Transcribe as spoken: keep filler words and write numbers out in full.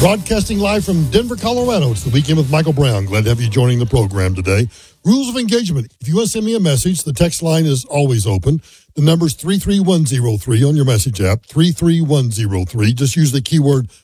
Broadcasting live from Denver, Colorado. It's the Weekend with Michael Brown. Glad to have you joining the program today. Rules of engagement. If you want to send me a message, the text line is always open. The number's three three one zero three on your message app, three three one zero three. Just use the keyword